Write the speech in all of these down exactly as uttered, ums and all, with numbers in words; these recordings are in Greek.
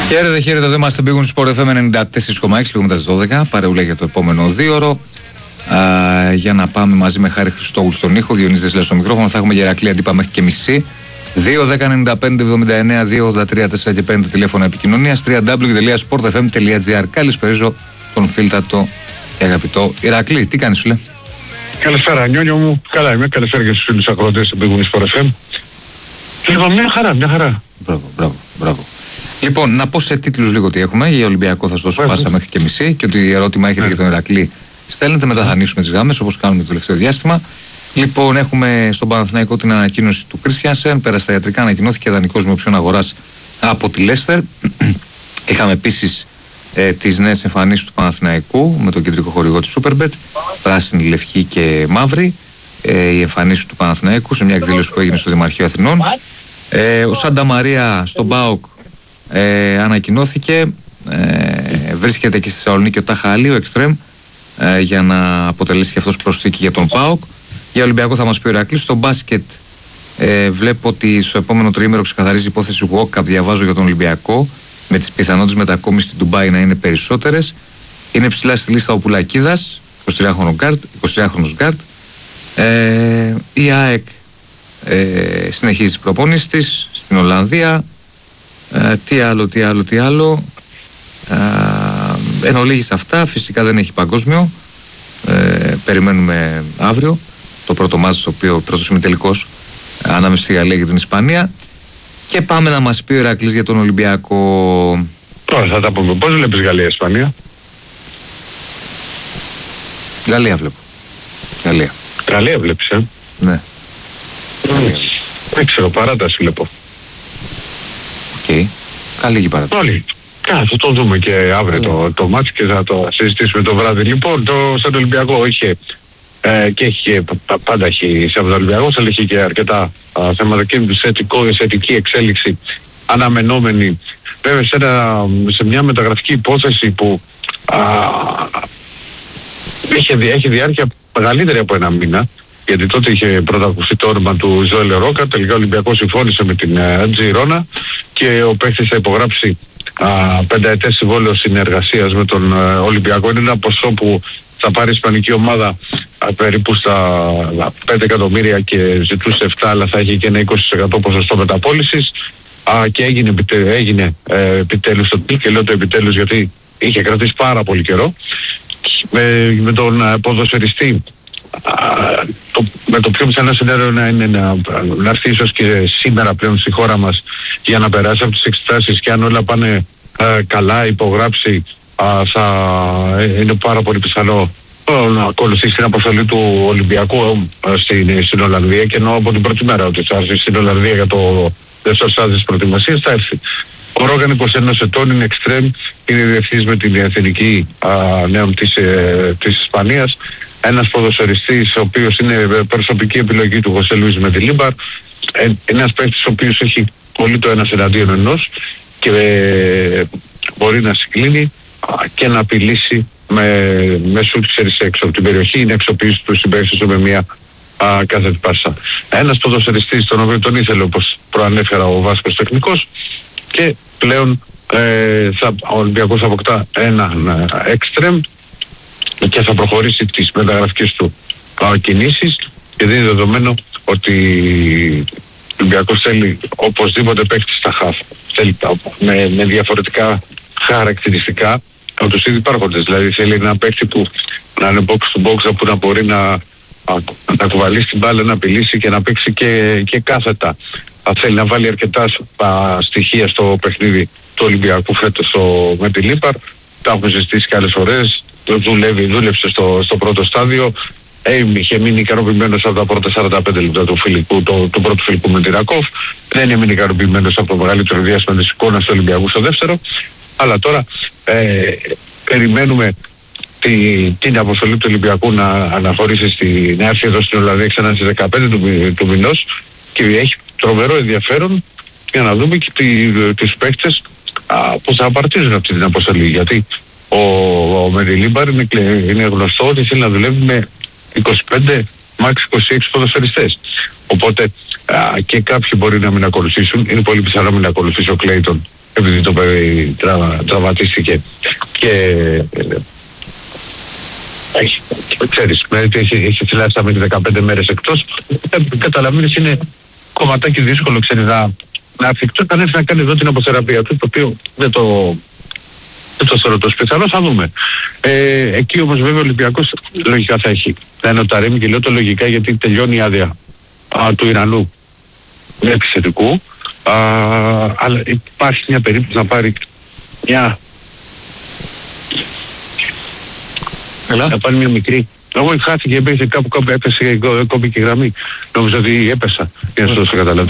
Χαίρετε, χαίρετε, εδώ είμαστε Big Win Sport εφ εμ ενενήντα τέσσερα κόμμα έξι, λίγο μετά τις δώδεκα, παρεούλα για το επόμενο δύο ώρο. Α, για να πάμε μαζί με Χάρη Χριστόγλου στον ήχο, Διονύσης Δεσλές στο μικρόφωνο, θα έχουμε για Ηρακλή αντίπα μέχρι και μισή. δύο δέκα ενενήντα πέντε εβδομήντα εννέα δύο ογδόντα τρία τέσσερα και πέντε τηλέφωνο επικοινωνίας, double-u double-u double-u τελεία sport f m τελεία g r. Καλησπέριζω τον φίλτατο και αγαπητό Ηρακλή. Τι κάνεις, φίλε? Καλησπέρα, Νιόνιο μου. Καλά είμαι. Καλησπέρα και στους φίλους ακροατές του Big Win Sport εφ εμ. Λοιπόν, μια χαρά, μια χαρά. Μπράβο, μπράβο, μπράβο. Λοιπόν, να πω σε τίτλους λίγο τι έχουμε. Για Ολυμπιακό θα σου δώσω πάσα μέχρι και μισή. Και ότι ερώτημα έχετε yeah. για τον Ηρακλή, στέλνετε, μετά θα ανοίξουμε τις γραμμές όπως κάνουμε το τελευταίο διάστημα. Λοιπόν, έχουμε στον Παναθηναϊκό την ανακοίνωση του Κρίστιανσεν. Πέρα στα ιατρικά, ανακοινώθηκε δανεικός με οψιόν αγοράς από τη Λέστερ. Είχαμε επίσης ε, τις νέες εμφανίσεις του Παναθηναϊκού με τον κεντρικό χορηγό της Superbet. Πράσινη, λευκή και μαύρη. Ε, οι εμφανίσεις του Παναθηναϊκού σε μια εκδήλωση που έγινε στο Δημαρχείο Αθηνών. Ε, ο Σάντα Μαρία στον ΠΑΟΚ ε, ανακοινώθηκε. Ε, βρίσκεται και στη Θεσσαλονίκη ο Ταχαλή, ο Εκστρέμ, ε, για να αποτελέσει και αυτός προσθήκη για τον ΠΑΟΚ. Για Ολυμπιακό θα μας πει ο Ηρακλής. Στο μπάσκετ ε, βλέπω ότι στο επόμενο τριήμερο ξεκαθαρίζει η υπόθεση walk-up, διαβάζω για τον Ολυμπιακό, με τις πιθανότητες μετακόμισης στην Ντουμπάι να είναι περισσότερες. Είναι ψηλά στη λίστα ο Πουλακίδας, εικοσιτριάχρονος γκάρτ. Ε, η ΑΕΚ ε, συνεχίζει τις προπόνησεις της στην Ολλανδία. Ε, τι άλλο, τι άλλο, τι άλλο. Ε, εν ολίγης αυτά, φυσικά δεν έχει παγκόσμιο. Ε, περιμένουμε αύριο το πρώτο μάτς, το οποίο πρώτος ημιτελικός ε, ανάμεσα στη Γαλλία και την Ισπανία. Και πάμε να μας πει ο Ηρακλής για τον Ολυμπιακό. Τώρα θα τα πούμε. Πώς βλέπεις Γαλλία-Ισπανία? Γαλλία βλέπω. Γαλλία. Γαλλία βλέπεις, ε? Ναι. Mm. Δεν ξέρω, παράταση βλέπω. Οκ. Okay. Καλή και παράταση. Όλοι. Θα το δούμε και αύριο το, το μάτς και θα το συζητήσουμε το βράδυ. Λοιπόν, το στον Ολυμπιακό είχε ε, και έχει πάντα έχει σε Ολυμπιακό, αλλά είχε και αρκετά α, θέματα και σε θετική εξέλιξη αναμενόμενη. Βέβαια σε, ένα, σε μια μεταγραφική υπόθεση που α, είχε, έχει διάρκεια μεγαλύτερη από ένα μήνα, γιατί τότε είχε πρώτα ακουστεί το όνομα του Ζωέλ Ρόκα. Τελικά ο Ολυμπιακός συμφώνησε με την uh, Τζιρόνα και ο παίκτης θα υπογράψει uh, πενταετές συμβόλαιο συνεργασίας με τον uh, Ολυμπιακό. Είναι ένα ποσό που θα πάρει η ισπανική ομάδα uh, περίπου στα uh, πέντε εκατομμύρια και ζητούσε επτά, αλλά θα έχει και ένα είκοσι τοις εκατό ποσοστό μεταπώλησης. Uh, και έγινε, έγινε uh, επιτέλους το τίλ, και λέω το επιτέλους γιατί είχε κρατήσει πάρα πολύ καιρό. Με, με τον uh, ποδοσφαιριστή Uh, το, με το πιο πιθανό σενάριο να είναι να, να έρθει ίσως και σήμερα πλέον στη χώρα μας για να περάσει από τις εξετάσεις, και αν όλα πάνε uh, καλά, υπογράψει, uh, θα uh, είναι πάρα πολύ πιθανό uh, να ακολουθήσει την αποστολή του Ολυμπιακού uh, στην, στην Ολλανδία, και ενώ από την πρώτη μέρα ότι θα έρθει στην Ολλανδία για το δεύτερο στάδιο της προετοιμασίας θα έρθει. Ο Ρόγαν είκοσι ενός ετών, είναι εξτρέμ, είναι διευθύνης με την εθνική uh, νέων της, uh, της Ισπανίας. Ένας ποδοσφαιριστής ο οποίος είναι προσωπική επιλογή του Χωσέ Λουίς με τη Λίμπαρ. Ε, ένας παίκτης ο οποίος έχει πολύ το ένας εναντίον ενός και ε, μπορεί να συγκλίνει και να απειλήσει με, με σουτ, ξέρεις, έξω από την περιοχή, είναι εξοπλίσει του συμπαίκτες με μια α, κάθετη πάσα. Ένας ποδοσφαιριστής τον οποίο τον ήθελε, όπως προανέφερα, ο Βάσκος τεχνικός, και πλέον ε, θα, ο Ολυμπιακός αποκτά έναν εξτρέμ και θα προχωρήσει τις μεταγραφικές του α, κινήσεις, και δίνει δεδομένο ότι ο Ολυμπιακός θέλει οπωσδήποτε παίκτη στα χαφ. Θέλει με, με διαφορετικά χαρακτηριστικά από τους ήδη υπάρχοντες. Δηλαδή θέλει ένα παίκτη που να είναι box to box, που να μπορεί να, να, να κουβαλήσει την μπάλα, να απειλήσει και να παίξει και, και κάθετα. Θα θέλει να βάλει αρκετά α, στοιχεία στο παιχνίδι του Ολυμπιακού φέτος με τη Λίπαρ. Τα έχουμε συζητήσει και άλλες φορές. Δουλεύει, δούλεψε στο, στο πρώτο στάδιο. Ε, είχε μείνει ικανοποιημένος από τα πρώτα σαράντα πέντε λεπτά του, φιλικού, το, του πρώτου φιλικού με την Ρακόφ. Δεν έμεινε ικανοποιημένος από το μεγαλύτερο διάστημα της εικόνας του Ολυμπιακού στο δεύτερο. Αλλά τώρα ε, περιμένουμε τη, την αποστολή του Ολυμπιακού να αναχωρήσει στη, να έρθει εδώ στην Ολλανδία ξανά στις δεκαπέντε του, του μηνός, και έχει τρομερό ενδιαφέρον για να δούμε και τις παίκτες που θα απαρτίζουν αυτή την αποστολή. Γιατί ο, ο Μεριλίμπαρ είναι, είναι γνωστό ότι θέλει να δουλεύει με είκοσι πέντε μάξι είκοσι έξι ποδοσφαιριστές. Οπότε α, και κάποιοι μπορεί να μην ακολουθήσουν. Είναι πολύ πιθανό να μην ακολουθήσει ο Κλέιτον επειδή το παιδί τρα, τραυματίστηκε και ε, έχει, ξέρεις, έχει, έχει θυλάσει με δεκαπέντε μέρες εκτός. Ε, καταλαβαίνεις, είναι κομματάκι δύσκολο, ξέρεις, να, να έρθει εκτός, αν έρθει να κάνει εδώ την αποθεραπεία του, το οποίο δεν το, δεν το θεωρώ τόσο πιθανό, θα δούμε. Ε, εκεί όμως βέβαια ο Ολυμπιακός λογικά θα έχει. Θα είναι ο Ταρέμι, και λέω το λογικά γιατί τελειώνει η άδεια α, του Ιρανού με επιθετικού, α, αλλά υπάρχει μια περίπτωση να πάρει μια... Έλα. Να πάρει μια μικρή. Εγώ χάθηκε, έπεσε κάπου, κάπου έπεσε, κόπηκε η γραμμή. Νομίζω ότι έπεσα, για να το καταλάβεις.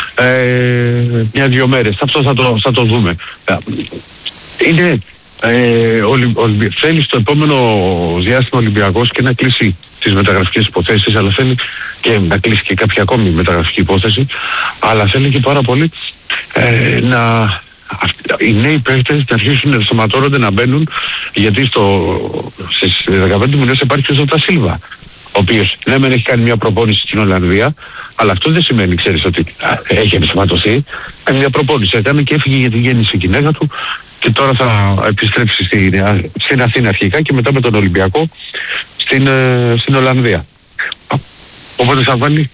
Ε, μια-δυο μέρες, αυτό θα το, θα το δούμε. Είναι, ε, ο, ο, θέλει στο επόμενο διάστημα Ολυμπιακός και να κλείσει τις μεταγραφικές υποθέσεις, αλλά θέλει και να κλείσει και κάποια ακόμη μεταγραφική υπόθεση, αλλά θέλει και πάρα πολύ ε, να... οι νέοι παίκτες να αρχίσουν να σωματώνονται, να μπαίνουν, γιατί στο, στις δεκαπέντε μηνές υπάρχει ο Ζώτα Σίλβα, ο οποίος ναι μεν έχει κάνει μια προπόνηση στην Ολλανδία, αλλά αυτό δεν σημαίνει, ξέρεις, ότι α, έχει ενσωματωθεί. Κάνει μια προπόνηση, έκανε και έφυγε για την γέννηση η γυναίκα του και τώρα θα επιστρέψει στην, στην Αθήνα αρχικά και μετά με τον Ολυμπιακό στην, στην Ολλανδία. Οπότε θα βάλει,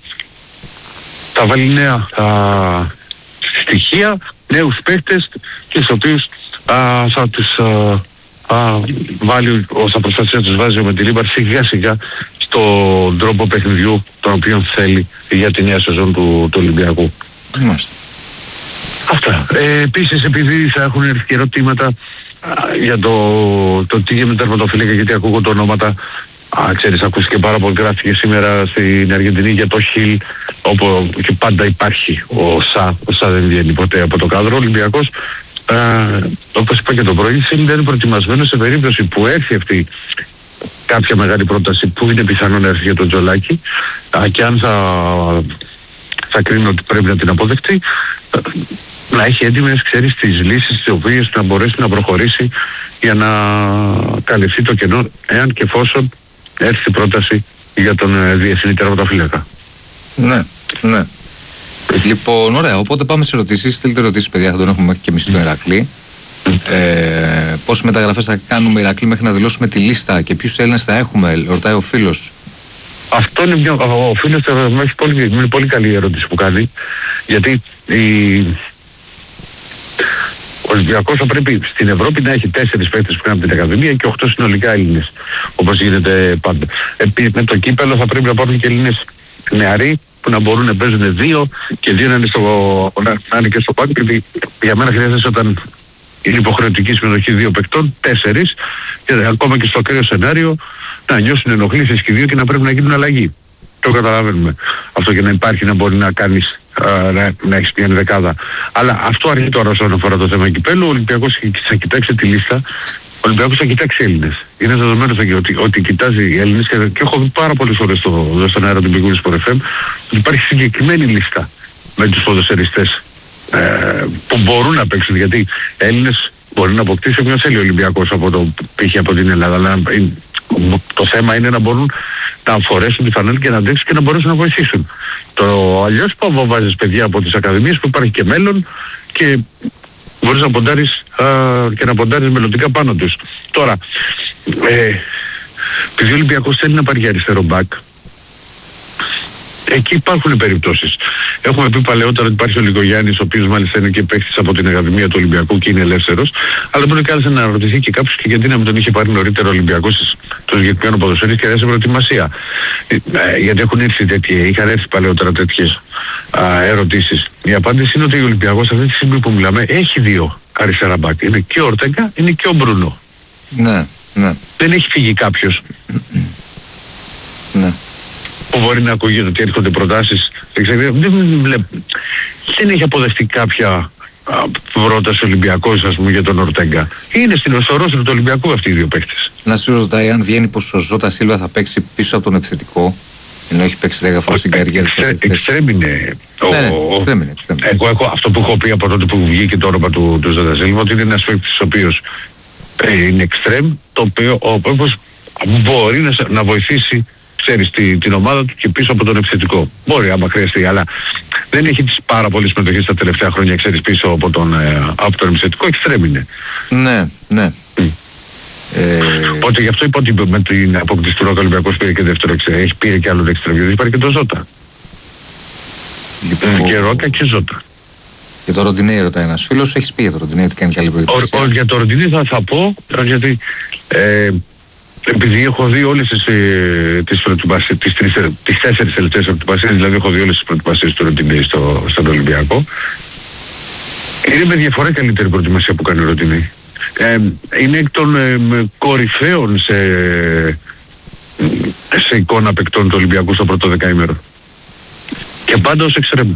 θα βάλει νέα α, στοιχεία, νέους παίκτες, και στους οποίους α, θα τους α, α, βάλει, θα προσπαθήσει να τους βάζει με τη Λίμπαρ σιγά σιγά στον τρόπο παιχνιδιού τον οποίο θέλει για τη νέα σεζόν του, του Ολυμπιακού. Είμαστε. Αυτά. Ε, επίσης, επειδή θα έχουν έρθει και ερωτήματα α, για το, το τι γίνεται με τερματοφύλακα, γιατί ακούγονται ονόματα. Α, ξέρεις, ακούστηκε πάρα πολύ, γράφτηκε σήμερα στην Αργεντινή για το Χιλ, όπου και πάντα υπάρχει ο Σα, ο Σα δεν βγαίνει ποτέ από το κάδρο. Ο Ολυμπιακός, α, όπως είπα και το πρωί, είναι προετοιμασμένος σε περίπτωση που έρθει αυτή κάποια μεγάλη πρόταση που είναι πιθανό να έρθει για τον Τζολάκη, α, και αν θα, θα κρίνει ότι πρέπει να την αποδεχτεί, να έχει έτοιμες, ξέρεις, τις λύσεις τις οποίες να μπορέσει να προχωρήσει για να καλυφθεί το κενό, εάν και εφόσον έρθει η πρόταση για τον διεθνή τερματοφύλακα. Ναι, ναι. Λοιπόν, ωραία, οπότε πάμε σε ερωτήσεις. Στείλτε ερωτήσεις, παιδιά, θα τον έχουμε και εμείς στο Ηρακλή. Ε, πόσες μεταγραφές θα κάνουμε Ηρακλή μέχρι να δηλώσουμε τη λίστα και ποιους Έλληνες θα έχουμε, ρωτάει ο φίλος. Αυτό είναι μια, ο φίλος έχει πολύ, είναι πολύ καλή η ερώτηση που κάνει, γιατί η, ο Ολυμπιακός θα πρέπει στην Ευρώπη να έχει τέσσερις παίκτες που κάνουν την Ακαδημία και οχτώ συνολικά Έλληνες, όπως γίνεται πάντα. Επίσης με το κύπελο θα πρέπει να πάρουν και Έλληνες νεαροί που να μπορούν να παίζουν δύο και δύο να είναι, στο, να, να είναι και στο πάγκο, γιατί για μένα χρειάζεται όταν είναι υποχρεωτική συμμετοχή δύο παικτών, τέσσερις, και ακόμα και στο ακραίο σενάριο να νιώσουν ενοχλήσεις και δύο και να πρέπει να γίνουν αλλαγή. Το καταλαβαίνουμε. Αυτό και να υπάρχει, να μπορεί να κάνεις, α, να, να έχεις μια δεκάδα. Αλλά αυτό αρκεί τώρα όσον αφορά το θέμα κυπέλου. Ο Ολυμπιακός θα κοιτάξει τη λίστα. Ο Ολυμπιακός θα κοιτάξει Έλληνες. Είναι δεδομένο ότι, ότι κοιτάζει Έλληνες, και, και έχω δει πάρα πολλές φορές στο, στον αέρα του Big Wings εφ εμ ότι υπάρχει συγκεκριμένη λίστα με τους ποδοσφαιριστές ε, που μπορούν να παίξουν. Γιατί Έλληνες μπορεί να αποκτήσει μια θέλει ο Ολυμπιακός από το π.χ. από την Ελλάδα. Αλλά το θέμα είναι να μπορούν να φορέσουν τη φανέλα και να αντέξουν και να μπορέσουν να βοηθήσουν. Το αλλιώς που βάζεις παιδιά από τις ακαδημίες που υπάρχει και μέλλον και μπορείς να ποντάρεις α, και να ποντάρεις μελλοντικά πάνω τους. Τώρα, ε, επειδή ο Ολυμπιακός θέλει να πάρει αριστερό μπακ, εκεί υπάρχουν περιπτώσεις. Έχουμε πει παλαιότερα ότι υπάρχει ο Λικογιάννης, ο οποίος μάλιστα είναι και παίκτης από την Ακαδημία του Ολυμπιακού και είναι ελεύθερος. Αλλά μπορεί κάλλιστα να ρωτηθεί και κάποιος και γιατί να μην τον είχε πάρει νωρίτερα ο Ολυμπιακός το συγκεκριμένο ποδοσφαίριστα και να σε προετοιμασία. Ε, ε, γιατί έχουν έρθει τέτοιες, είχαν έρθει παλαιότερα τέτοιες ερωτήσεις. Η απάντηση είναι ότι ο Ολυμπιακός αυτή τη στιγμή που μιλάμε έχει δύο αριστερά μπακ. Είναι και ο Ορτέγκα, είναι και ο Μπρούνο. Ναι, ναι. Δεν έχει φύγει κάποιος. Ναι. Που μπορεί να ακούγεται ότι έρχονται προτάσεις. Δεν, δεν έχει αποδεχτεί κάποια πρόταση Ολυμπιακός, ας πούμε, για τον Ορτέγκα. Είναι στην ορόσημο του Ολυμπιακού αυτοί οι δύο παίκτες. Να σου ρωτάει αν βγαίνει πως ο Ζώτα Σίλβα θα παίξει πίσω από τον επιθετικό, ενώ έχει παίξει δέκα φορές στην καριέρα του. Εξτρέμ είναι. Εξτρέμ. Εγώ έχω αυτό που έχω πει από τότε που βγήκε το όνομα του, του Ζώτα Σίλβα, ότι είναι ένας παίκτης ο οποίος ε, είναι εξτρέμ, το οποίο όπως μπορεί να, να βοηθήσει ξέρεις, τη, την ομάδα του και πίσω από τον επιθετικό. Μπορεί άμα χρειαστεί, αλλά δεν έχει τις πάρα πολλές συμμετοχές τα τελευταία χρόνια, ξέρεις, πίσω από τον, ε, από τον επιθετικό. Εξτρέμ είναι. Ναι, ναι. Mm. Ε... Οπότε γι' αυτό είπα ότι με την απόκτηση του Ρόκα ο Ολυμπιακός πήρε και δεύτερο εξτρέμ. Έχει πήρε και άλλο εξτρέμ, γιατί υπάρχει και το Ζώτα. Λοιπόν... Και Ρόκα και Ζώτα. Για το Ροντινέι ρωτάει ένας φίλος, έχεις πει για το Ροντινέι ότι κάνει καλή προετοιμασία? Για το Ροντινέι θα, θα πω, γιατί ε, επειδή έχω δει όλες τις, ε, τις, τις, τις, τις τέσσερις τελευταίες προετοιμασίες, δηλαδή έχω δει όλες τις προετοιμασίες του Ροντινέι στο, στον Ολυμπιακό, είναι με διαφορά καλύτερη προετοιμασία που κάνει ο Ροντινέι. Ε, είναι εκ των ε, κορυφαίων σε, σε εικόνα παικτών του Ολυμπιακού στο πρώτο δεκαήμερο. Και πάντα ως εξτρέμ.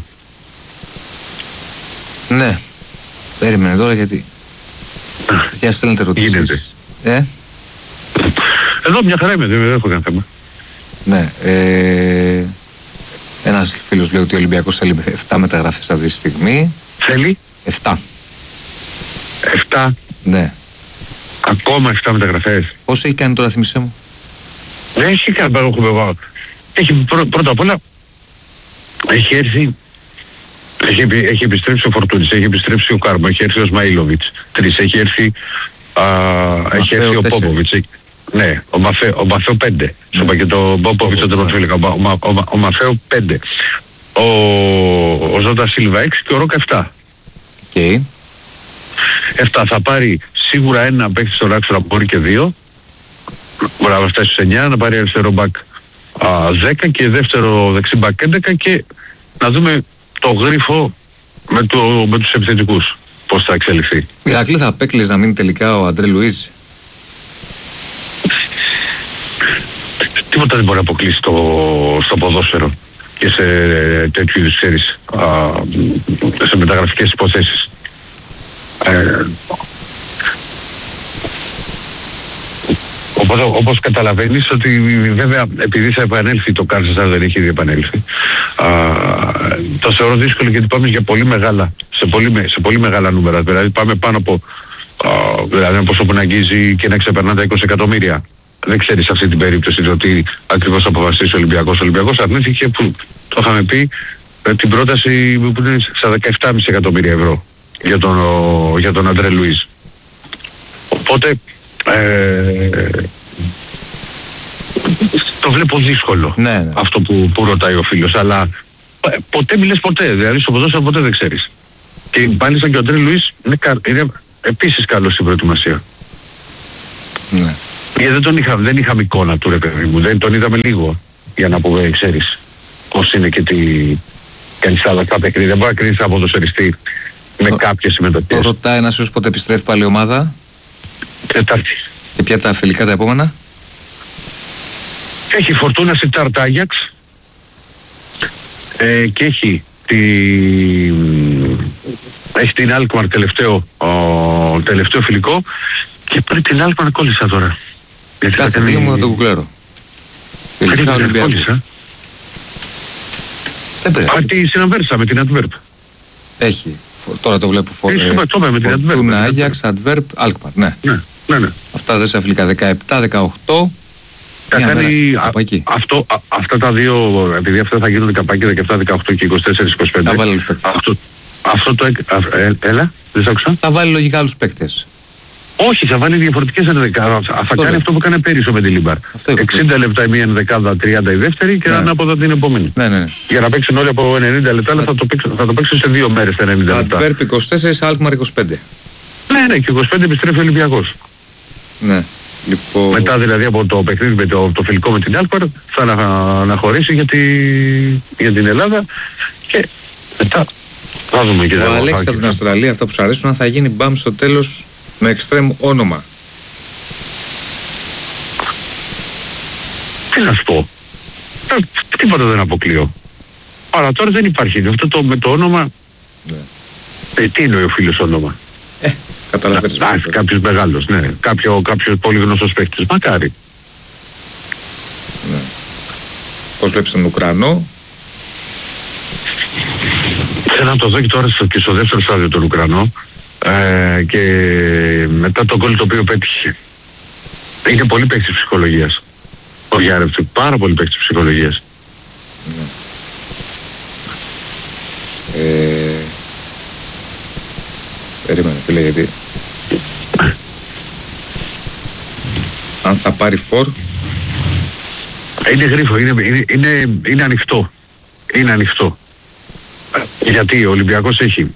Ναι. Περίμενε τώρα γιατί. Για στέλνετε ερωτήσεις. Ε? Εδώ μια χαρά είμαι, δεν έχω κανένα θέμα. Ναι. Ε, ένας φίλος λέει ότι ο Ολυμπιακός θέλει επτά μεταγραφές αυτή τη στιγμή. Θέλει? επτά. επτά. Ναι. Ακόμα επτά μεταγραφές. Πώς έχει κάνει τώρα, θυμίσέ μου? Δεν έχει κάνει παρόχο. Έχει πρω, πρώτα απ' όλα έχει έρθει, έχει, έχει επιστρέψει ο Φορτούνης, έχει επιστρέψει ο Κάρμα, έχει έρθει ο Σμαΐλοβιτς. Τρεις, έχει έρθει, α, έχει έρθει ο Πόποβιτς. Ναι, ο, Μαφέ, ο Μαφέο πέντε. Σου είπα και το Πόποβιτς ο τερματοφύλακα. Ο, ο, ο, ο Μαφέο πέντε. Ο, ο Ζώτα Σίλβα έξι και ο Ρόκα επτά. Okay. επτά θα πάρει σίγουρα ένα παίκτη στον άξονα, μπορεί και δύο. Μπορεί να φτάσει στους εννιά, να πάρει αριστερό μπακ δέκα και δεύτερο δεξί μπακ έντεκα και να δούμε το γρίφο με, το, με τους επιθετικούς πώς θα εξελιχθεί. Ηρακλή, θα απέκλειες να μείνει τελικά ο Αντρέ Λουίζ? Τίποτα δεν μπορεί να αποκλείσει στο, στο ποδόσφαιρο και σε τέτοιου είδους, ξέρεις, σε μεταγραφικές υποθέσεις. Ε, Οπότε, όπως καταλαβαίνεις ότι βέβαια επειδή θα επανέλθει το Κάρσας, δεν έχει ήδη επανέλθει, α, το θεωρώ δύσκολο γιατί πάμε για πολύ μεγάλα, σε πολύ, σε πολύ μεγάλα νούμερα. Δηλαδή πάμε πάνω από, α, δηλαδή ένα ποσό που να αγγίζει και να ξεπερνά τα είκοσι εκατομμύρια. Δεν ξέρεις αυτή την περίπτωση ότι ακριβώς αποφασίσει ο Ολυμπιακός. Ο Ολυμπιακός αρνήθηκε, που το είχαμε πει, την πρόταση που είναι στα δεκαεπτά κόμμα πέντε εκατομμύρια ευρώ για τον, ο, για τον Αντρέ Λουίζ. Οπότε Ε, το βλέπω δύσκολο, ναι, ναι. Αυτό που, που ρωτάει ο φίλος, αλλά ποτέ μιλες ποτέ, δηλαδή στο ποδόσφαιρο ποτέ δεν ξέρεις. Και μάλιστα και ο Αντρέ Λουίς είναι, είναι επίσης καλός στην προετοιμασία. Ναι. Γιατί δεν τον είχα, δεν είχαμε εικόνα του, ρε παιδί μου, δεν τον είδαμε λίγο για να πούμε, ξέρεις πώς είναι και τι κάνει στα άλλα παιχνίδια. Δεν μπορεί να κρίνεις από το σεριστή με ο, κάποιες συμμετοχές. Ρωτάει ένας ίσως πότε επιστρέφει πάλι η ομάδα. Τετάρτη. Και ποια τα φιλικά τα επόμενα? Έχει Φορτούνα Σιτάρτ Άγιαξ ε, και έχει, τη... έχει την Αλκμαρ τελευταίο, ο... τελευταίο φιλικό και πριν την Αλκμαρ κόλλησα τώρα. Κάτσε λίγο μου να το κουκλέρω. Φιλικά Ολυμπιακού. Δεν πρέπει. Α, τη συναμβέρσα με την Αντβέρπ. Έχει. Τώρα το βλέπω φορ... Φορτούνα, Άγιαξ, Αντβέρπ, Αλκμαρ. Ναι. Ναι, ναι, ναι. Αυτά δεν σε φιλικά. δεκαεπτά δεκαοκτώ. Θα κάνει α, αυτό, α, αυτά τα δύο, επειδή αυτά θα γίνουν καπάκι δεκαεπτά δεκαοκτώ και είκοσι τέσσερα είκοσι πέντε. Θα βάλει άλλους παίκτες. Αυτό, αυτό το. Α, ε, έλα, δεν σ' άκουσα. Θα βάλει λογικά άλλους παίκτες. Όχι, θα βάλει διαφορετικές ενδεκάδες. Θα κάνει αυτό που έκανε πέρυσι ο Μεντιλίμπαρ. εξήντα λεπτά η μία ενδεκάδα, τριάντα η δεύτερη και ναι. Ανάποδα την επόμενη. Ναι, ναι, ναι. Για να παίξουν όλοι από ενενήντα λεπτά, αλλά θα το παίξουν, θα το παίξουν σε δύο μέρες τα ενενήντα λεπτά. Αντβέρπ είκοσι τέσσερα, Αλκμαρ είκοσι πέντε. Ναι, ναι, και είκοσι πέντε επιστρέφει ο Ολυμπιακός. Ναι. Λοιπόν... Μετά δηλαδή από το παιχνίδι με το, το φιλικό με την Αλκμαρ θα αναχωρήσει για, τη, για την Ελλάδα και μετά θα δούμε και ο Αλέξης από την Αυστραλία, αυτά που σου αρέσουν, αν θα γίνει μπαμ στο τέλος με εξτρέμ όνομα. Τι να σου πω. Τίποτα δεν αποκλείω. Αλλά τώρα δεν υπάρχει. Αυτό το, με το όνομα. Ναι. Ε, τι είναι ο φίλος όνομα. Ε, καταλαβαίνεις. Α, κάποιος μεγάλος, ναι. Κάποιο, κάποιος πολύ γνωστός παίκτης. Μακάρι. Ναι. Πώς βλέπεις τον Ουκρανό? Θέλω να το δω και τώρα στο, και στο δεύτερο στάδιο τον Ουκρανό. Ε, και μετά το γκολ το οποίο πέτυχε. Είναι πολύ παίκτης ψυχολογίας. Ο Γιάρευτσουκ, πάρα πολύ παίκτης ψυχολογίας. Ναι. Ε... Περίμενε, φίλε, γιατί αν θα πάρει φορ. Είναι γρίφο, είναι, είναι, είναι, είναι ανοιχτό. Είναι ανοιχτό. Γιατί ο Ολυμπιακός έχει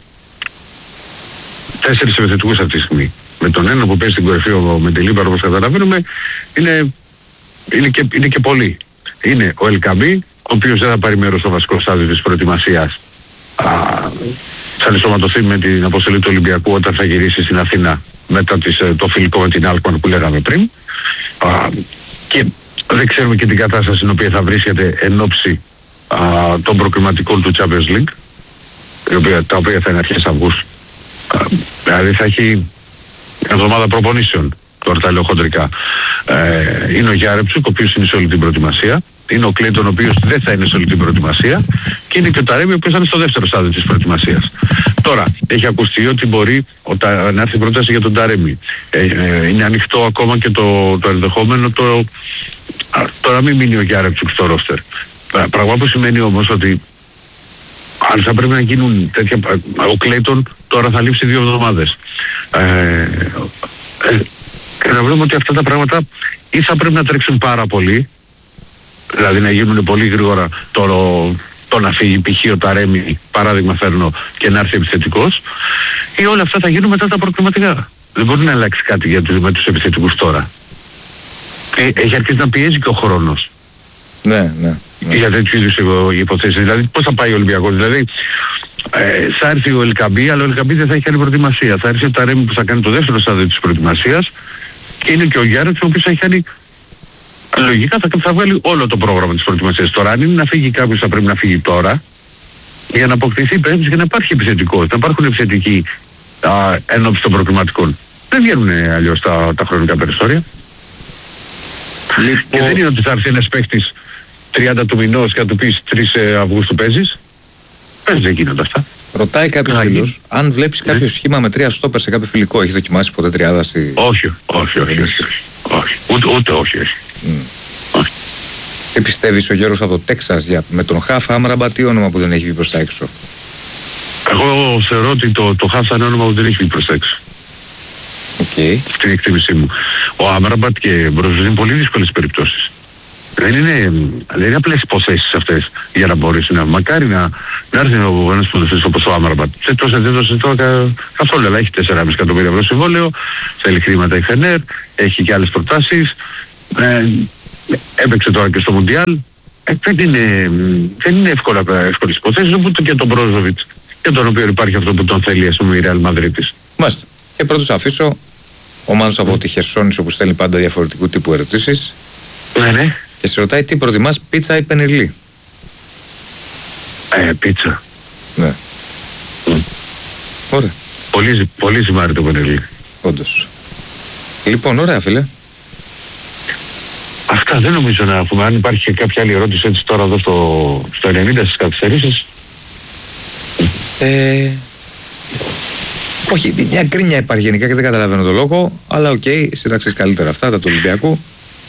τέσσερις επιθετικούς αυτή τη στιγμή. Με τον ένα που παίζει στην κορυφή ο Μεντιλίμπαρ, όπως καταλαβαίνουμε, είναι, είναι, και, είναι και πολύ. Είναι ο Ελκαμπή, ο οποίος δεν θα πάρει μέρος στο βασικό στάδιο της προετοιμασίας. Α, θα ενσωματωθεί με την αποστολή του Ολυμπιακού όταν θα γυρίσει στην Αθήνα μετά τις, το φιλικό με την Άλκμαν που λέγαμε πριν. Α, και δεν ξέρουμε και την κατάσταση στην οποία θα βρίσκεται εν ώψη α, των προκριματικών του Champions League, οποία, τα οποία θα είναι αρχές Αυγούστου. Δηλαδή θα έχει μια εβδομάδα προπονήσεων, τώρα τα λέω χοντρικά. Ε, είναι ο Γιάρευτσουκ, ο οποίος είναι σε όλη την προετοιμασία. Είναι ο Κλέιτον, ο οποίος δεν θα είναι σε όλη την προετοιμασία. Και είναι και ο Ταρέμι, ο οποίος θα είναι στο δεύτερο στάδιο της προετοιμασίας. Τώρα, έχει ακουστεί ότι μπορεί οτα, να έρθει πρόταση για τον Ταρέμι. Ε, ε, είναι ανοιχτό ακόμα και το, το ενδεχόμενο το, το να μην μείνει ο Γιάρευτσουκ στο ρόστερ. Πράγμα που σημαίνει όμως ότι αν θα πρέπει να γίνουν τέτοια... Ο Κλέιτον τώρα θα λείψει δύο εβδομάδες. Ε, ε, και να βλέπουμε ότι αυτά τα πράγματα ή θα πρέπει να τρέξουν πάρα πολύ, δηλαδή να γίνουν πολύ γρήγορα το, το να φύγει π.χ. ο Ταρέμι, παράδειγμα φέρνω, και να έρθει επιθετικός, ή όλα αυτά θα γίνουν μετά τα προκριματικά. Δεν μπορεί να αλλάξει κάτι για τους, με τους επιθετικούς τώρα. Ε, έχει αρχίσει να πιέζει και ο χρόνος. Ναι, ναι. Ναι. Για τέτοιου είδους υποθέσεις. Δηλαδή, πώς θα πάει ο Ολυμπιακός. Δηλαδή, ε, θα έρθει ο Ελκαμπή, αλλά ο Ελκαμπή δεν θα έχει κάνει προετοιμασία. Θα έρθει ο Ταρέμι που θα κάνει το δεύτερο στάδιο της προετοιμασίας και είναι και ο Γιάρετς, ο οποίος θα έχει κάνει. Λογικά θα, θα βγάλει όλο το πρόγραμμα της προετοιμασίας. Τώρα, αν είναι να φύγει κάποιος, θα πρέπει να φύγει τώρα για να αποκτηθεί περίπτωση και να υπάρχει επιθετικός. Να υπάρχουν επιθετικοί ενώπιση των προκριματικών. Δεν βγαίνουν αλλιώς τα, τα χρονικά περιθώρια. Λοιπόν... Και δεν είναι ότι θα έρθει ένας παίκτης τριάντα του μηνός και να του πεις τρεις Αυγούστου παίζεις. Πες δεν γίνονται αυτά. Ρωτάει κάποιος φίλος, αν βλέπεις κάποιο ναι. σχήμα με τρία στόπερ σε κάποιο φιλικό, έχει δοκιμάσει ποτέ τριάδα στη... Όχι, όχι, όχι, όχι, όχι, όχι. Ούτε, ούτε όχι, όχι. Mm. όχι. Τι πιστεύεις ο Γιώργος από το Τέξας για, με τον Χαφ Άμραμπατ, τι όνομα που δεν έχει βγει προς τα έξω? Εγώ θεωρώ ότι το, το Χαφ είναι όνομα που δεν έχει βγει προς τα έξω. Okay. Στην εκτίμησή μου. Ο Άμραμπατ και Μπροζούς είναι πολύ δύσκολες περιπτώσεις. Δεν είναι, δεν είναι απλές υποθέσεις αυτές για να μπορείς να. Μακάρι να, να έρθει ο ένας ποδοσφαιριστής όπως ο Άμραμπατ. Δεν τόσο δεν δώσε τώρα καθόλου, αλλά έχει τέσσερα κόμμα πέντε εκατομμύρια ευρώ συμβόλαιο, θέλει χρήματα η Φενέρ, έχει και άλλες προτάσεις. Ε, έπαιξε τώρα και στο Μουντιάλ. Ε, δεν είναι, δεν είναι εύκολα, εύκολες υποθέσεις, ούτε και τον Μπρόζοβιτς, για τον οποίο υπάρχει αυτό που τον θέλει, ας πούμε, η Ρεάλ Μαδρίτης. Μάλιστα. Και πρώτος αφήσω ο Μάνος από τη Χερσόνησο που στέλνει πάντα διαφορετικού τύπου ερωτήσεις. Ναι, ναι. Και σε ρωτάει τι προτιμάς, πίτσα ή πενιρλί? Ε, πίτσα. Ναι. Mm. Ωραία. Πολύ, πολύ ζυμάρι το πενιρλί. Όντως. Λοιπόν, ωραία φίλε. Αυτά δεν νομίζω να πούμε. Αν υπάρχει και κάποια άλλη ερώτηση έτσι τώρα εδώ στο, στο ενενήντα στις καθυστερήσεις. Ε... Όχι, μια γκρίνια υπάρχει γενικά και δεν καταλαβαίνω το λόγο, αλλά οκ, okay, συντάξεις καλύτερα αυτά, τα του Ολυμπιακού.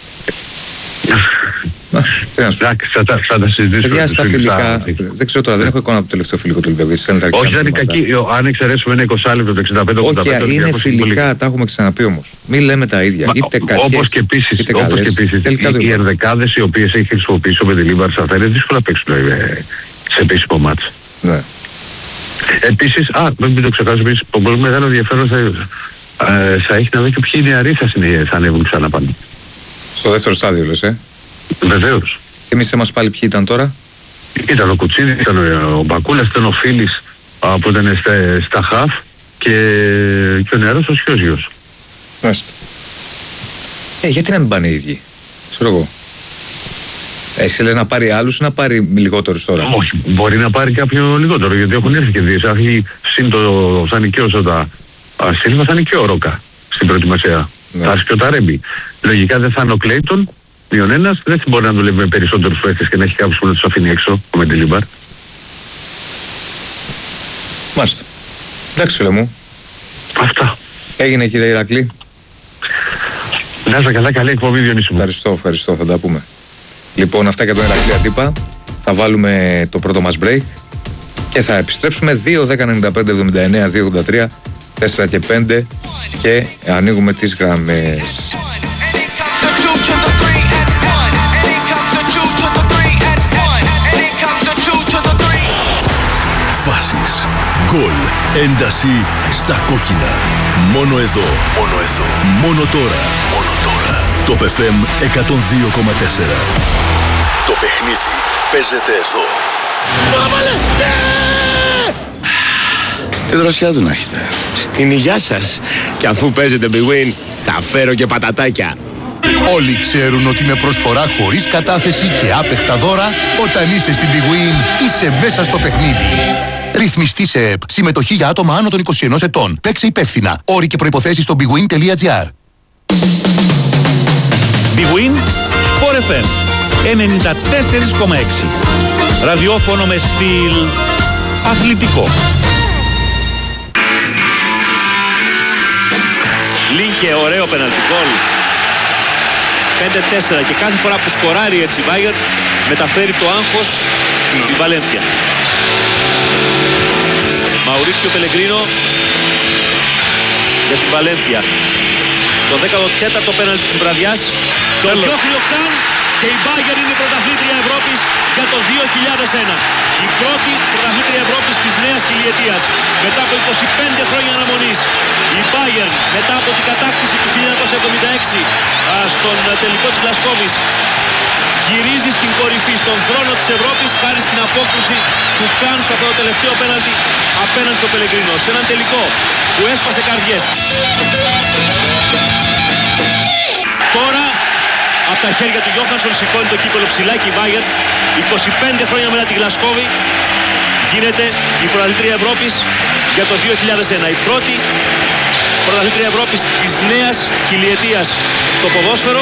Εντάξει, θα, θα, θα τα συζητήσουμε. Παιδιά, στα φιλικά, δεν ξέρω τώρα, δεν έχω εικόνα από το τελευταίο φιλικό του Ολυμπιακού. Όχι, δεν είναι κακή. Αν εξαιρέσουμε ένα είκοσι λεπτό το εξήντα πέντε ογδόντα πέντε. Όχι, είναι φιλικά, τα έχουμε ξαναπεί όμως. Μην λέμε τα ίδια. Είτε κακές, όπως και επίσης, είτε όπως και επίσης οι, οι ενδεκάδες οι οποίες έχει χρησιμοποιήσει ο Μεντιλίμπαρ θα είναι δύσκολα να παίξουν σε επίσημο μάτς. Ναι. Επίσης, α, μην το ξεχάσω επίσης, το πολύ μεγάλο ενδιαφέρον θα, ε, θα έχει να δει και ποιοι νεαροί θα, θα ανέβουν ξανά πάνω. Στο δεύτερο στάδιο λες, ε? Βεβαίως. Θυμίσαι μας πάλι ποιοι ήταν τώρα. Ήταν ο Κουτσίδης, ήταν ο Μπακούλας, ήταν ο Φίλης που ήταν στα, στα χαφ και, και ο νεαρός ο Σιώζιος. Μάλιστα. Ε, γιατί να μην πάνε οι ίδιοι, ξέρω εγώ. Εσύ λες να πάρει άλλους ή να πάρει λιγότερους τώρα? Όχι, μπορεί να πάρει κάποιο λιγότερο, γιατί έχουν έρθει και δύο. Έχει συν το θα είναι και ο Σότα Σίλβα, θα είναι και ο Ρόκα στην προετοιμασία. Ναι. Θα είναι και ο Ταρέμπι. Λογικά δεν θα είναι ο Κλέιτον, μειον ένας, δεν μπορεί να δουλεύει με περισσότερους παίκτες και να έχει κάποιους που να τους αφήνει έξω, ο Μεντιλίμπαρ. Μάλιστα. Εντάξει φίλε μου. Αυτά. Έγινε κύριε Ηρακλή. Να είστε καλά, καλή εκπομπή Διονύση μου. Ευχαριστώ, ευχαριστώ, θα τα πούμε. Λοιπόν, αυτά για τον Ηρακλή Αντίπα. Θα βάλουμε το πρώτο μας break και θα επιστρέψουμε. Δύο, δέκα, ενενήντα πέντε, εβδομήντα εννέα, δύο ογδόντα τρία, τέσσερα και πέντε και ανοίγουμε τις γραμμές. Φάσεις, γκολ, ένταση στα κόκκινα. Μόνο εδώ, μόνο εδώ, μόνο τώρα, μόνο τώρα. Το εφ εμ εκατόν δύο κόμμα τέσσερα. Το παιχνίδι παίζεται εδώ. Το βάλε! Τι δροσιά του να έχετε. Στην υγειά σας. Και αφού παίζετε Big Win, θα φέρω και πατατάκια. Όλοι ξέρουν ότι με προσφορά χωρίς κατάθεση και άπεχτα δώρα, όταν είσαι στην Big Win, είσαι μέσα στο παιχνίδι. Ρυθμιστή σε ΕΠ. Συμμετοχή για άτομα άνω των είκοσι ενός ετών. Παίξε υπεύθυνα. Όροι και προϋποθέσεις στο bigwin τελεία gr. Big Win, Sport εφ εμ ενενήντα τέσσερα κόμμα έξι. Ραδιόφωνο με στυλ αθλητικό. Λίνκε, ωραίο πέναλτι γκολ. πέντε τέσσερα και κάθε φορά που σκοράρει έτσι η Bayern μεταφέρει το άγχος στην Βαλένθια. Μαουρίτσιο Πελεγκρίνο για την Βαλένθια. Στο δέκατο τέταρτο πέναλτι της βραδιάς. Το διώχνει ο Καν και η Bayern είναι η πρωταθλήτρια Ευρώπης για το δύο χιλιάδες ένα. Η πρώτη πρωταθλήτρια Ευρώπης της νέας χιλιετίας μετά από είκοσι πέντε χρόνια αναμονής. Η Bayern μετά από την κατάκτηση του χίλια εννιακόσια εβδομήντα έξι α, στον τελικό της Γλασκόβης γυρίζει στην κορυφή, στον θρόνο της Ευρώπης χάρη στην απόκρουση του Καν στο αυτό το τελευταίο πέναλτι απέναντι στο Πελεγκρίνο. Σε έναν τελικό που έσπασε καρδιές. Τώρα από τα χέρια του Γιώχανσον σηκώνει το κύπελο ψηλά και η Bayern είκοσι πέντε χρόνια μετά τη Γλασκόβη γίνεται η πρωταθλήτρια Ευρώπης για το δύο χιλιάδες ένα. Η πρώτη πρωταθλήτρια Ευρώπης της νέας χιλιετίας στο ποδόσφαιρο.